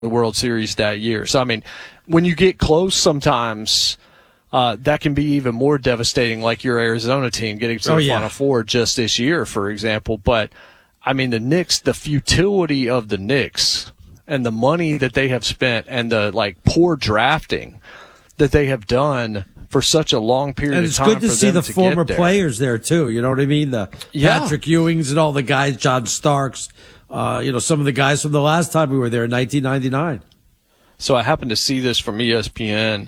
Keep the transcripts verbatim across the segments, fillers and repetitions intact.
the World Series that year. So, I mean, when you get close sometimes, uh, that can be even more devastating, like your Arizona team getting to oh, the yeah. Final Four just this year, for example. But, I mean, the Knicks, the futility of the Knicks and the money that they have spent and the, like, poor drafting that they have done for such a long period and of it's time. good to for see them the to former get there. players there too. You know what I mean? The Yeah. Patrick Ewings and all the guys, John Starks, uh, you know, some of the guys from the last time we were there in nineteen ninety-nine. So I happened to see this from E S P N.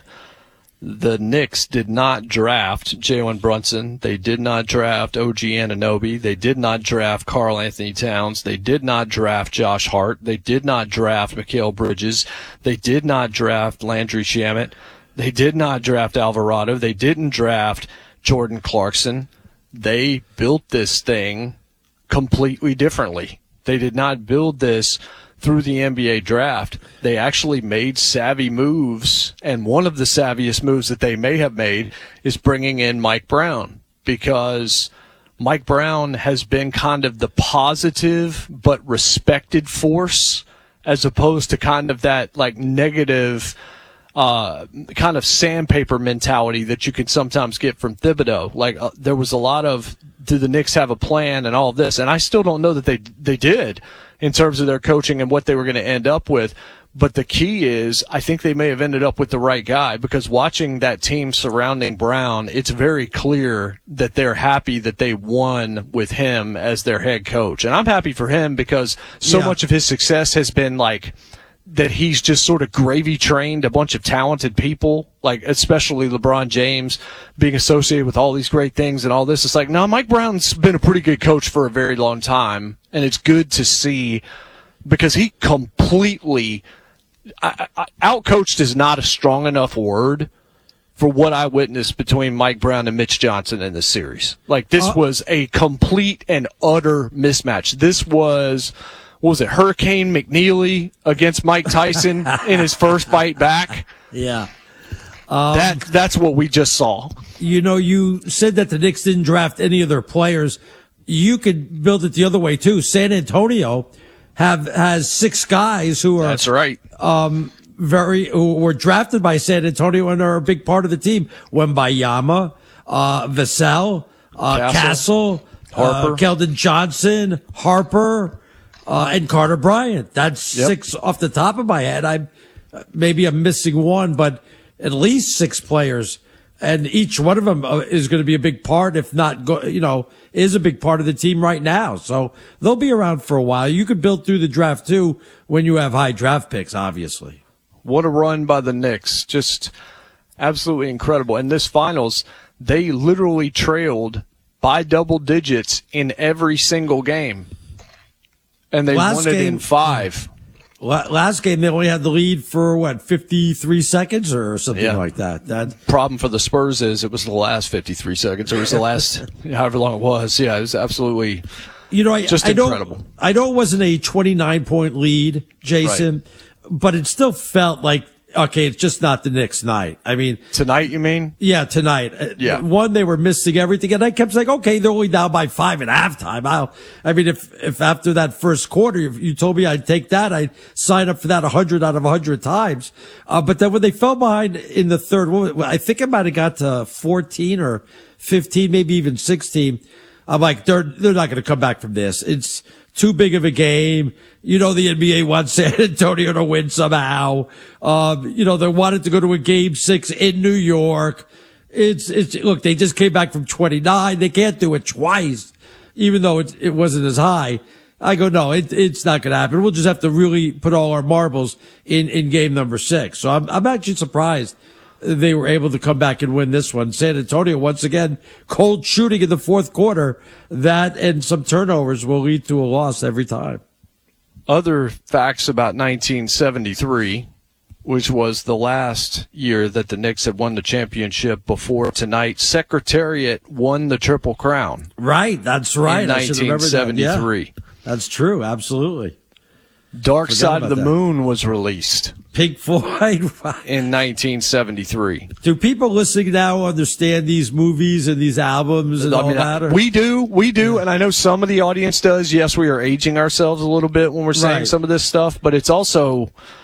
The Knicks did not draft Jalen Brunson. They did not draft O G Anunoby. They did not draft Karl Anthony Towns. They did not draft Josh Hart. They did not draft Mikal Bridges. They did not draft Landry Shamet. They did not draft Alvarado. They didn't draft Jordan Clarkson. They built this thing completely differently. They did not build this through the N B A draft. They actually made savvy moves, and one of the savviest moves that they may have made is bringing in Mike Brown, because Mike Brown has been kind of the positive but respected force, as opposed to kind of that like negative uh, kind of sandpaper mentality that you can sometimes get from Thibodeau. Like uh, there was a lot of, do the Knicks have a plan and all of this? And I still don't know that they they did in terms of their coaching and what they were going to end up with. But the key is, I think they may have ended up with the right guy, because watching that team surrounding Brown, it's very clear that they're happy that they won with him as their head coach. And I'm happy for him, because so Yeah. much of his success has been like that he's just sort of gravy trained a bunch of talented people, like especially LeBron James being associated with all these great things and all this. It's like, no, Mike Brown's been a pretty good coach for a very long time. And it's good to see, because he completely I, I, outcoached is not a strong enough word for what I witnessed between Mike Brown and Mitch Johnson in this series. Like, this Uh, was a complete and utter mismatch. This was, what was it, Hurricane McNeely against Mike Tyson in his first fight back? Yeah. that That's what we just saw. You know, you said that the Knicks didn't draft any of their players. You could build it the other way too. San Antonio have has six guys who are That's right. um very who were drafted by San Antonio and are a big part of the team. Wembayama, uh Vassell, uh Castle, Castle, Harper. uh, Keldon Johnson, Harper, uh and Carter Bryant. That's Yep. six off the top of my head. I maybe I'm missing one, but at least six players. And each one of them is going to be a big part, if not, go, you know, is a big part of the team right now. So they'll be around for a while. You could build through the draft too when you have high draft picks, obviously. What a run by the Knicks. Just absolutely incredible. In this finals, they literally trailed by double digits in every single game. And they Last won it game- in five. La- Last game, they only had the lead for what, fifty-three seconds or something Yeah. like that. That Problem for the Spurs is it was the last fifty-three seconds. Or it was the last, however long it was. Yeah, it was absolutely You know, I, just I incredible. Know, I know it wasn't a twenty-nine point lead, Jason, but it still felt like, okay, it's just not the Knicks night. I mean, Tonight, you mean? yeah, tonight. Uh, Yeah. One, they were missing everything, and I kept saying, okay, they're only down by five at halftime. I'll, I mean, if, if after that first quarter, if you told me I'd take that, I'd sign up for that a hundred out of a hundred times. Uh, but then when they fell behind in the third, well, I think it might have got to fourteen or fifteen, maybe even sixteen. I'm like, they're, they're not going to come back from this. It's too big of a game. You know, the N B A wants San Antonio to win somehow. Um, you know, they wanted to go to a game six in New York. It's, it's, look, they just came back from twenty-nine. They can't do it twice, even though it, it wasn't as high. I go, no, it, it's not going to happen. We'll just have to really put all our marbles in, in game number six. So I'm, I'm actually surprised they were able to come back and win this one. San Antonio, once again, cold shooting in the fourth quarter. That and some turnovers will lead to a loss every time. Other facts about nineteen seventy-three, which was the last year that the Knicks had won the championship before tonight, Secretariat won the Triple Crown. Right, that's right. In I should remember that. nineteen seventy-three. Yeah, that's true, absolutely. Dark Forgot Side of about the that. Moon was released Pink Floyd. in nineteen seventy-three. Do people listening now understand these movies and these albums and I all mean, that? Or? we do, we do, and I know some of the audience does. Yes, we are aging ourselves a little bit when we're saying Right. some of this stuff, but it's also